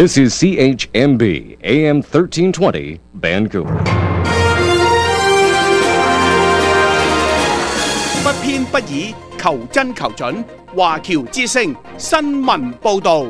This is CHMB AM 1320 Vancouver。 不偏不倚，求真求準。華僑之聲新聞報導。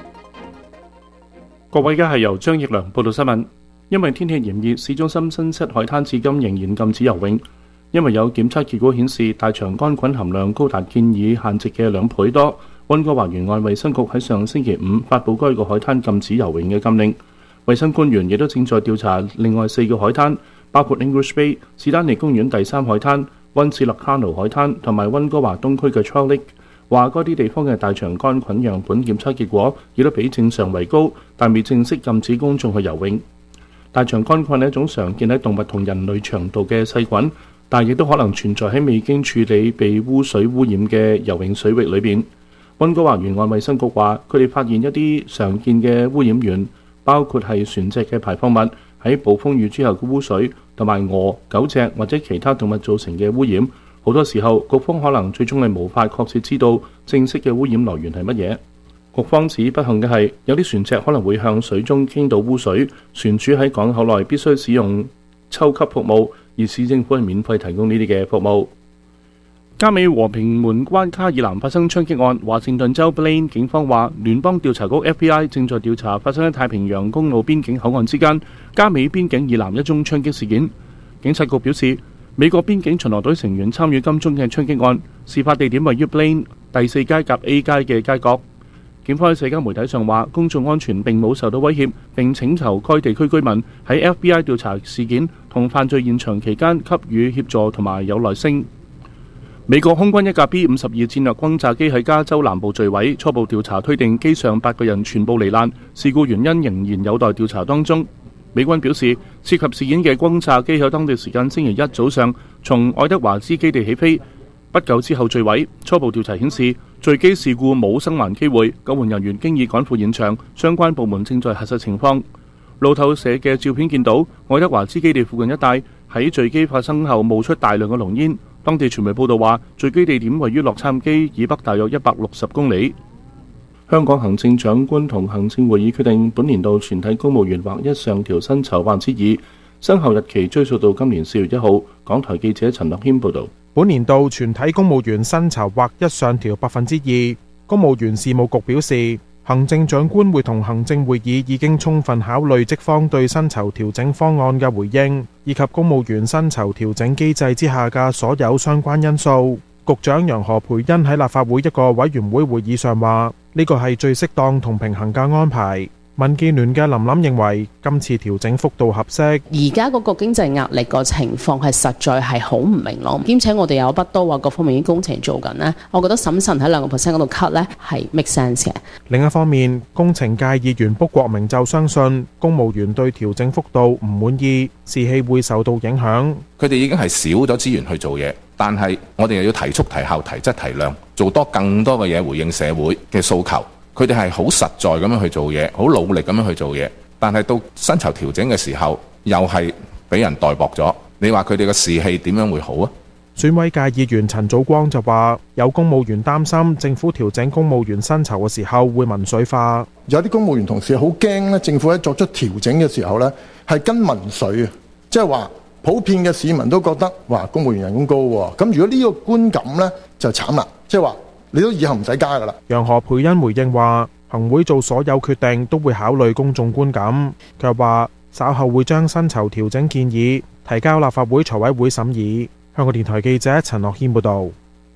各位，而家係由張奕良報道新聞。因為天氣炎熱，市中心新set海灘至今仍然禁止游泳。因為有檢測結果顯示大腸桿菌含量高達建議限值嘅2倍多，溫哥華沿岸衛生局喺上星期5發布該個海灘禁止游泳嘅禁令。衛生官員亦都正在調查另外4個海灘，包括 English Bay、士丹利公園第3海灘、溫斯勒卡奴海灘同埋溫哥華東區嘅 Charles Lake， 話該啲地方嘅大腸桿菌樣本檢測結果亦都比正常為高，但未正式禁止公眾去游泳。大腸桿菌係一種常見喺動物同人類腸道嘅細菌，但亦都可能存在喺未經處理被污水污染嘅游泳水域裏邊。溫哥華沿岸衛生局話，佢哋發現一啲常見嘅污染源，包括係船隻嘅排放物、喺暴風雨之後嘅污水，同埋鵝、狗隻或者其他動物造成嘅污染。好多時候，局方可能最終係無法確切知道正式嘅污染來源係乜嘢。局方指不幸嘅係，有啲船隻可能會向水中傾倒污水，船主喺港口內必須使用抽吸服務，而市政府係免費提供呢啲嘅服務。加美和平門關卡以南發生槍擊案，華盛頓州 Blaine 警方話，聯邦調查局 FBI 正在調查發生喺太平洋公路邊境口岸之間加美邊境以南一宗槍擊事件。警察局表示，美國邊境巡邏隊成員參與今宗嘅槍擊案，事發地點位於 Blaine 第4街夾 A 街嘅街角。警方喺社交媒體上話，公眾安全並冇受到威脅，並請求該地區居民喺 FBI 調查事件同犯罪現場期間給予協助同埋有耐性。美國空軍一架 B-52戰略轟炸機喺加州南部墜毀，初步調查推定機上8個人全部罹難，事故原因仍然有待調查當中。美軍表示，涉及事件嘅轟炸機喺當地時間星期一早上從愛德華茲基地起飛，不久之後墜毀。初步調查顯示，墜機事故冇生還機會，救援人員經已趕赴現場，相關部門正在核實情況。路透社嘅照片見到，愛德華茲基地附近一帶喺墜機發生後冒出大量嘅濃煙。當地傳媒報道話，墜機地點位於洛杉磯以北大約160公里。香港行政長官同行政會議決定，本年度全體公務員劃一上調薪酬2%，生效日期追溯到今年4月1號。港台記者陳樂謙報道。 本年度全體公務員薪酬劃一上調2%。公務員事務局表示，行政長官會同行政會議已經充分考慮職方對薪酬調整方案嘅回應，以及公務員薪酬調整機制之下嘅所有相關因素。局長楊何蓓茵喺立法會一個委員會會議上話，呢個係最適當同平衡嘅安排。民建聯嘅林琳認為今次調整幅度合適。 而家嗰個經濟壓力個情況係實在係好唔明朗，兼且我哋有不多話各方面啲工程做緊呢，我覺得審慎喺2%嗰度 cut 呢係 make sense 嘅。 另一方面，工程界議員卜國明就相信公務員對調整幅度唔滿意，士氣會受到影響。 佢哋已經係少咗資源去做嘢，但係我哋又要提速、提效、提質、提量，做多更多嘅嘢回應社會嘅訴求。佢哋係好實在咁樣去做嘢，好努力咁樣去做嘢，但係到薪酬調整嘅時候，又係俾人代薄咗。你話佢哋嘅士氣點樣會好啊？ 選委界議員陳祖光就話，有公務員擔心政府調整公務員薪酬嘅時候會民粹化。 有啲公務員同事好驚咧，政府喺作出調整嘅時候呢係跟民粹啊，即係話普遍嘅市民都覺得哇，公務員人工高喎，咁如果呢個觀感呢，就慘啦，即係話你都以後唔使加噶啦。 楊何蓓茵回應話，行會做所有決定都會考慮公眾觀感。佢話稍後會將薪酬調整建議提交立法會財委會審議。香港電台記者陳樂謙報道。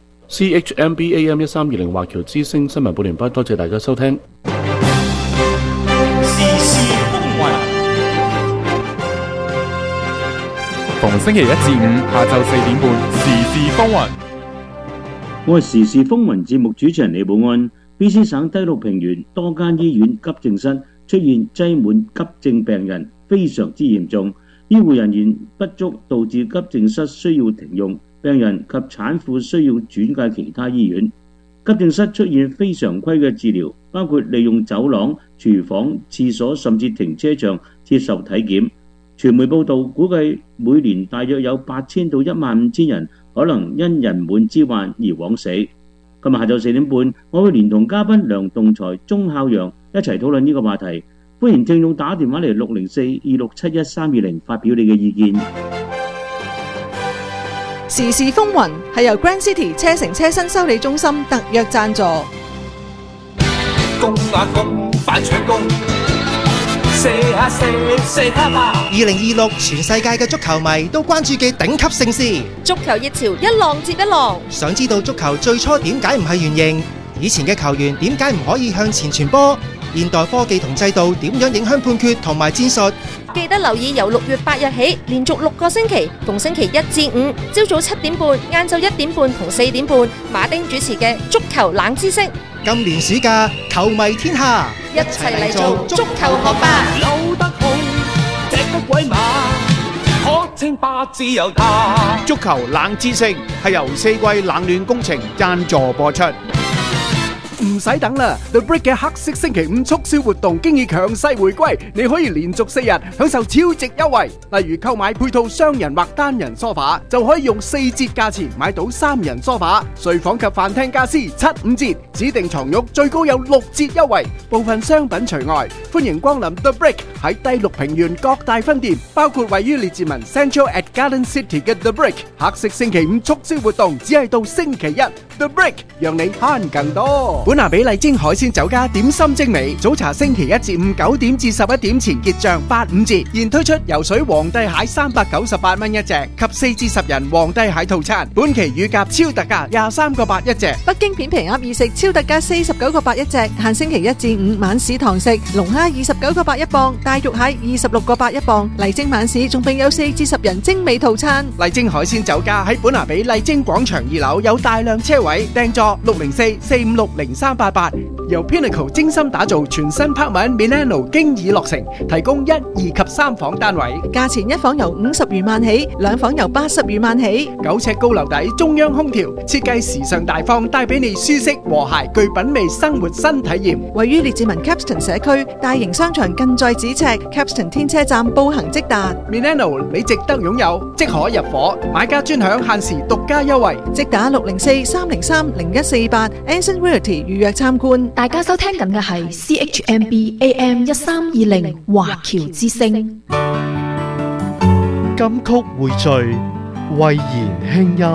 CHMB AM 1320華僑之聲新聞報完畢，多謝大家收聽。 時事風雲，逢星期1至5下晝4點半，時事風雲。 我係時事風雲節目主持人李寶安。BC 省低陸平原多間醫院急症室出現擠滿急症病人，非常之嚴重，醫護人員不足導致急症室需要停用，病人及產婦需要轉介其他醫院。急症室出現非常規嘅治療，包括利用走廊、廚房、廁所甚至停車場接受體檢。傳媒報道估計每年大約有8000到15000人可能因人滿之患而枉死。今日下晝4點半，我會連同嘉賓梁棟才、鐘孝陽一齊討論呢個話題。 歡迎聽眾打電話嚟604-2671-320發表你嘅意見。 時事風雲係由 Grand City 車城車身修理中心特約贊助。 攻啊攻，快搶攻！射啊射，射他吧！2026全世界嘅足球迷都關注嘅頂級盛事， 足球熱潮一浪接一浪。 想知道足球最初點解唔係圓形？以前嘅球員點解唔可以向前傳波？現代科技同制度點樣影響判決同埋戰術？ 記得留意由6月8日起，連續6個星期，逢星期1至5，朝早7點半、晏晝1點半同4點半，馬丁主持嘅足球冷知識。 今年暑假，球迷天下， 一齊嚟做足球學霸。 扭得好，踢得鬼馬，可稱霸自由他。 足球冷知識係由四季冷暖工程贊助播出。 唔使等啦 ，The Brick 嘅黑色星期五促銷活動經已強勢回歸，你可以連續4日享受超值優惠。例如購買配套雙人或單人梳化，就可以用4折價錢買到3人梳化。睡房及飯廳家私7-5折，指定床褥最高有6折優惠，部分商品除外。歡迎光臨 The Brick 喺第6平原各大分店，包括位於列治文 Central at Garden City 嘅 The Brick 黑色星期五促銷活動，只係到星期一。The Brick 讓你慳更多。本拿比麗晶海鮮酒家點心精美，早茶星期1至5 9點至11點前結賬8-5折，現推出游水皇帝蟹398蚊一隻及4至10人皇帝蟹套餐，本期乳鴿超特價23個8一隻， 北京片皮鴨意食超特價49個8一隻，限星期1至5晚市堂食，龍蝦29個8一磅，大肉蟹26個8一磅，麗晶晚市仲並有4至10人精美套餐。 麗晶海鮮酒家喺本拿比麗晶廣場2樓有大量車位，訂座604-456-0388。由 Pinnacle 精心打造全新拍文 Milano 經已落成，提供1、2及3房單位， 價錢1房由50餘萬起，2房由80餘萬起。 9尺高樓底中央空調，設計時尚大方，帶俾你舒適和諧具品味生活新體驗。 位於列治文 Capston 社區，大型商場近在咫尺 ，Capston 天車站步行即達。 Milano 你值得擁有，即可入伙，買家專享限時獨家優惠， 即打604-303-0148 Anson Realty 預約參觀。 大家收聽緊嘅係 CHMB AM 1320華僑之聲。 金曲匯聚，慧言輕音。